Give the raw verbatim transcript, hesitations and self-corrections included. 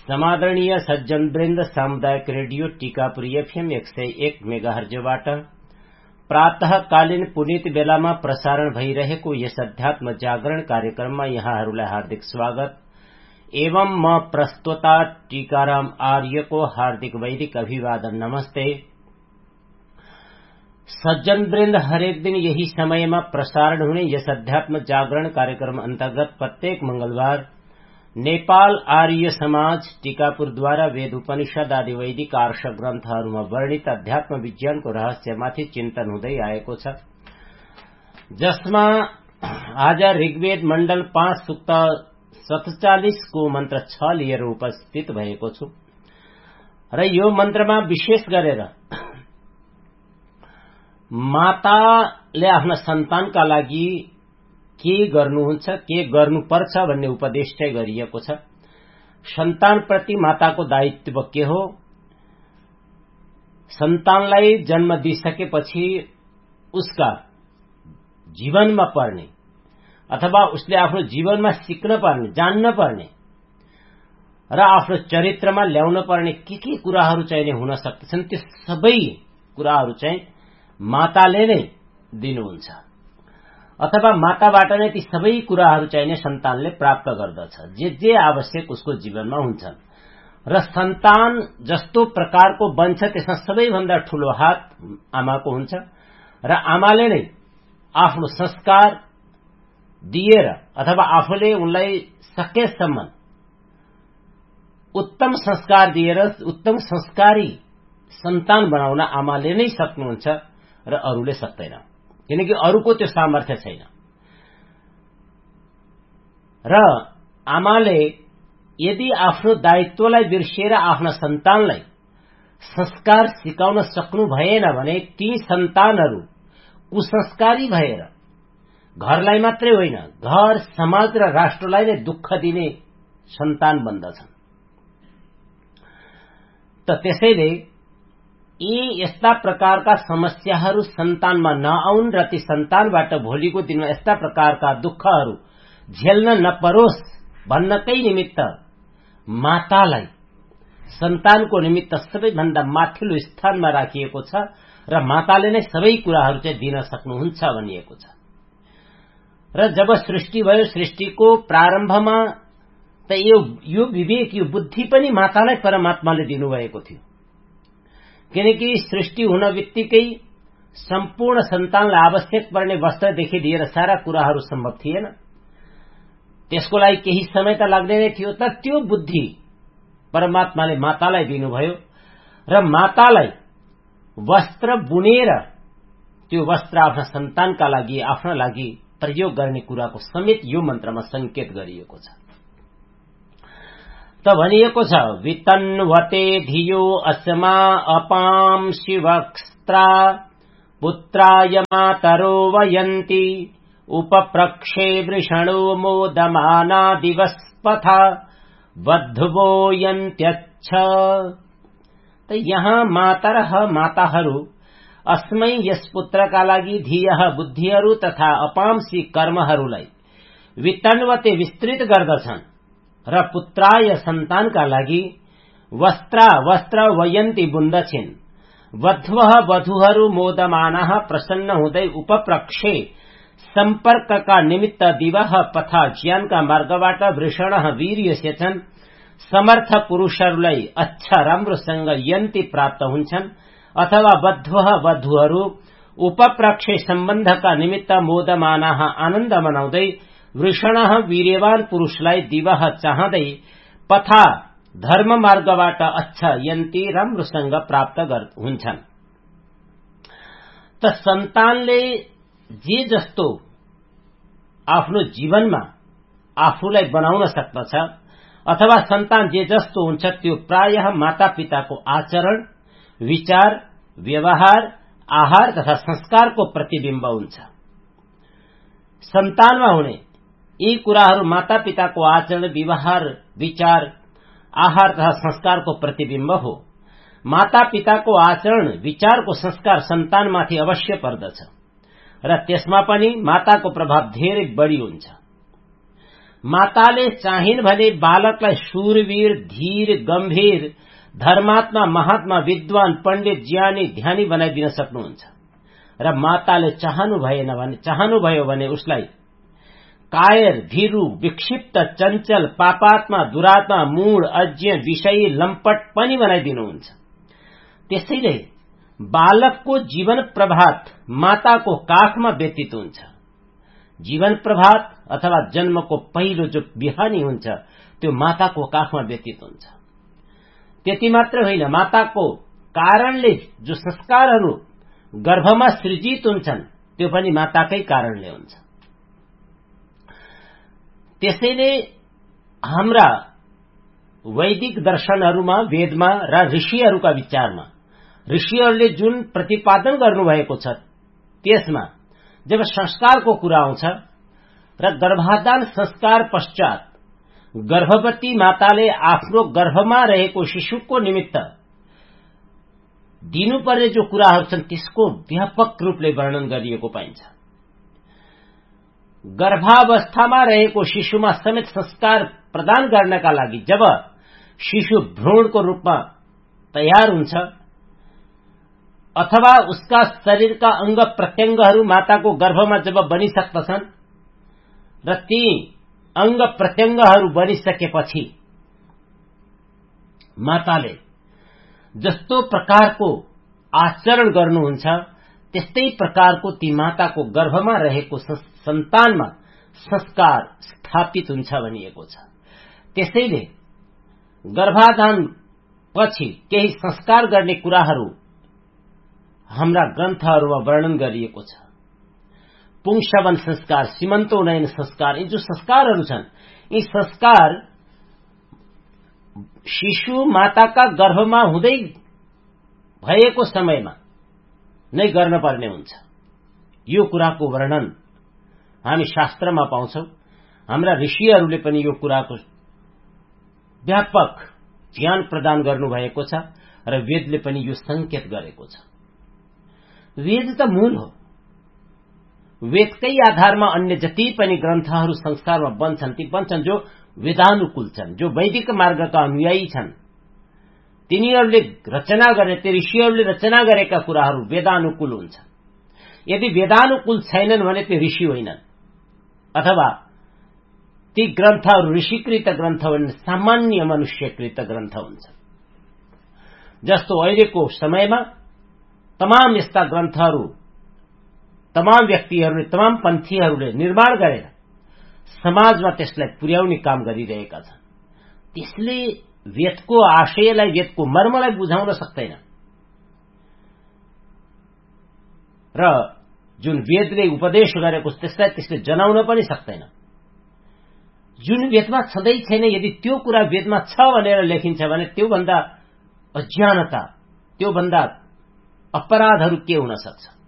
समादरणीय सज्जनवृन्द, सामुदायिक radio Tikapur FM एक सय एक मेगाहर्जबाट प्रातःकालीन पुनीत बेलामा प्रसारण भइरहेको यस अध्यात्म जागरण कार्यक्रममा यहाँहरूलाई हार्दिक स्वागत एवं म प्रस्तोता टीकाराम आर्यको हार्दिक वैदिक अभिवादन। नमस्ते सज्जनवृन्द, हरेक दिन यही समयमा प्रसारण हुने यस अध्यात्म जागरण कार्यक्रम अन्तर्गत प्रत्येक मंगलबार नेपाल आर्य समाज टीकापुरद्वारा वेद उपनिषद आदि वैदिक आर्ष ग्रन्थहरूमा वर्णित अध्यात्म विज्ञानको रहस्यमाथि चिन्तन हुँदै आएको छ, जसमा आज ऋग्वेद मण्डल पाँच सूक्त सतचालिस को मन्त्र छ लिएर उपस्थित भएको छु र यो मन्त्रमा विशेष गरेर माताले आफ्ना सन्तानका लागि के गर्नुहुन्छ, के गर्नुपर्छ भन्ने उपदेश चाहिँ गरिएको छ। सन्तानप्रति माताको दायित्व के हो, सन्तानलाई जन्म दिइसकेपछि उसका जीवनमा पर्ने अथवा उसले आफ्नो जीवनमा सिक्न पर्ने, जान्न पर्ने र आफ्नो चरित्रमा ल्याउन पर्ने के के कुराहरू चाहिँ हुन सक्छन्, त्यो सबै कुराहरू चाहिँ माताले नै दिनुहुन्छ अथवा माताबाट नै ती सबै कुराहरू चाहिने सन्तानले प्राप्त गर्दछ, जे जे आवश्यक उसको जीवनमा हुन्छन् र सन्तान जस्तो प्रकारको बन्छ त्यसमा सबैभन्दा ठूलो हात आमाको हुन्छ र आमाले नै आफ्नो संस्कार दिएर अथवा आफूले उनलाई सकेसम्म उत्तम संस्कार दिएर उत्तम संस्कारी सन्तान बनाउन आमाले नै सक्नुहुन्छ र अरूले सक्दैन, किनकि अरूको त्यो सामर्थ्य छैन। र आमाले यदि आफ्नो दायित्वलाई बिर्सिएर आफ्ना सन्तानलाई संस्कार सिकाउन सक्नु भएन भने ती सन्तानहरू कुसंस्कारी भएर घरलाई मात्रै होइन, घर, समाज र राष्ट्रलाई नै दुःख दिने सन्तान बन्दछन्। त त्यसैले यी यस्ता प्रकारका समस्याहरू सन्तानमा नआउन् र ती सन्तानबाट भोलिको दिनमा यस्ता प्रकारका दुःखहरू झेल्न नपरोस् भन्नकै निमित्त मातालाई सन्तानको निमित्त सबैभन्दा माथिल्लो स्थानमा राखिएको छ र माताले नै सबै कुराहरू चाहिँ दिन सक्नुहुन्छ भनिएको छ। र जब सृष्टि भयो, सृष्टिको प्रारम्भमा त यो यो विवेक, यो बुद्धि पनि मातालाई परमात्माले दिनुभएको थियो, किनकि सृष्टि हुन बित्तिकै सम्पूर्ण सन्तानलाई आवश्यक पर्ने वस्त्रदेखि लिएर सारा कुराहरू सम्भव थिएन। त्यसको लागि केही समय त लाग्दै नै थियो, तर त्यो बुद्धि परमात्माले मातालाई दिनुभयो र मातालाई वस्त्र बुनेर त्यो वस्त्र आफ्ना सन्तानका लागि, आफ्ना लागि प्रयोग गर्ने कुराको समेत यो मन्त्रमा संकेत गरिएको छ। त भनिएको छ, वितन्वते धियो अस्मा अपां शिवक्स्त्रा पुत्राय मातरो वयन्ति उपप्रक्षे वृषणो मोदमाना दिवस्पथा बद्धुवो यन्त्यच्छ। त यहाँ मातरः माताहरू अस्मै यस पुत्रका लागि धियः बुद्धिहरू तथा अपांसी कर्महरूलाई वितन्वते विस्तृत गर्दछन् र पुत्राय सन्तानका लागि वस्त्र वस्त्र वयन्ती बुन्दछिन्। वधुवः वधुहरू मोदमानः प्रसन्न हुँदै उपप्रक्षे सम्पर्कका निमित्त दिवः पथा ज्ञानका मार्गबाट वृषणः वीर्य सेछन्। समर्थ पुरुषहरूलाई अच्छा राम्रोसँग यन्ती प्राप्त हुन्छन् अथवा वधुवः वधुहरू उपप्रक्षे सम्बन्धका निमित्त मोदमानः आनन्द मनाउँदै वृषणः वीर्यवान पुरुषलाई दिवह चाहँदै पथा धर्म मार्गबाट अच्छा यन्ती राम्रोसँग प्राप्त हुन्छन्। त सन्तानले जे जस्तो आफ्नो जीवनमा आफूलाई बनाउन सक्दछ अथवा सन्तान जे जस्तो हुन्छ त्यो प्रायः मातापिताको आचरण, विचार, व्यवहार, आहार तथा संस्कारको प्रतिबिम्ब हुन्छ। सन्तानमा हुने यी कुराहरू मातापिताको आचरण, व्यवहार, विचार, आहार तथा संस्कारको प्रतिबिम्ब हो। मातापिताको आचरण, विचारको संस्कार सन्तानमाथि अवश्य पर्दछ र त्यसमा पनि माताको प्रभाव धेरै बढी हुन्छ। माताले चाहिन् भने बालकलाई शूरवीर, धीर, गम्भीर, धर्मात्मा, महात्मा, विद्वान, पण्डित, ज्ञानी, ध्यानी बनाइदिन सक्नुहुन्छ र माताले चाहनु भएन भने चाहनुभयो भने उसलाई कायर, भीरु, विक्षिप्त, चञ्चल, पापात्मा, दुरात्मा, मूढ, अज्ञ, विषयी, लम्पट पनि बनाइदिनुहुन्छ। त्यसैले बालकको जीवन प्रभात माताको काखमा व्यतीत हुन्छ। जीवन प्रभात अथवा जन्मको पहिलो जो बिहानी हुन्छ त्यो माताको काखमा व्यतीत हुन्छ। त्यति मात्र होइन, माताको कारणले जो संस्कारहरू गर्भमा सृजित हुन्छन् त्यो पनि माताकै कारणले हुन्छ। त्यसैले हाम्रा वैदिक दर्शनहरूमा, वेदमा र ऋषिहरूका विचारमा ऋषिहरूले जुन प्रतिपादन गर्नुभएको छ त्यसमा जब संस्कारको कुरा आउँछ र गर्भाधान संस्कार पश्चात गर्भवती माताले आफ्नो गर्भमा रहेको शिशुको निमित्त दिनुपर्ने जो कुराहरू छन् त्यसको व्यापक रूपले वर्णन गरिएको पाइन्छ। गर्भावस्थामा रहेको शिशुमा समेत संस्कार प्रदान गर्नका लागि जब शिशु भ्रूणको रूपमा तयार हुन्छ अथवा उसका शरीरका अंग प्रत्यंगहरू माताको गर्भमा जब बनिसक्दछन् र ती अंग प्रत्यंगहरू बनिसकेपछि माताले जस्तो प्रकारको आचरण गर्नुहुन्छ त्यस्तै प्रकारको ती माताको गर्भमा रहेको सन्तानमा संस्कार स्थापित हुन्छ भनिएको छ। त्यसैले गर्भाधान पछि केही संस्कार गर्ने कुराहरू हाम्रा ग्रन्थहरूमा वर्णन गरिएको छ। पुंसवन संस्कार, सीमन्तोन्नयन संस्कार, यी जो संस्कारहरू छन् यी संस्कार शिशु माताका गर्भमा हुँदै भएको समयमा नै गर्न पर्ने हुन्छ। यो कुराको वर्णन हामी शास्त्रमा पाउँछौं। हाम्रा ऋषिहरूले पनि यो कुराको व्यापक ज्ञान प्रदान गर्नुभएको छ र वेदले पनि यो संकेत गरेको छ। वेद त मूल हो। वेदकै आधारमा अन्य जति पनि ग्रन्थहरू संसारमा बन्छन् ती बन्छन् जो वेदानुकूल छन्, जो वैदिक मार्गका अनुयायी छन्। तिनीहरूले रचना गर्ने, ती ऋषिहरूले रचना गरेका कुराहरू वेदानुकूल हुन्छन्। यदि वेदानुकूल छैनन् भने ती ऋषि होइनन् अथवा ती ग्रन्थहरू ऋषिकृत ग्रन्थ होइन, सामान्य मनुष्यकृत ग्रन्थ हुन्छन्। जस्तो अहिलेको समयमा तमाम यस्ता ग्रन्थहरू तमाम व्यक्तिहरूले, तमाम पन्थीहरूले निर्माण गरेर समाजमा त्यसलाई पुर्याउने काम गरिरहेका छन्। त्यसले वेदको आशयलाई, वेदको मर्मलाई बुझाउन सक्दैन र जुन वेदले उपदेश गरेको त्यसलाई त्यसले जनाउन पनि सक्दैन। जुन वेदमा छँदै छैन यदि त्यो कुरा वेदमा छ भनेर लेखिन्छ भने त्यो भन्दा अज्ञानता, त्यो भन्दा अपराधहरू के हुन सक्छ।